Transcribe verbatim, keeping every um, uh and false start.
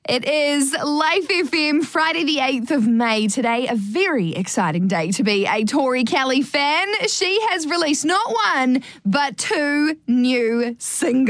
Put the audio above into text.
It is Life F M, Friday the eighth of May. Today, a very exciting day to be a Tori Kelly fan. She has released not one, but two new singles.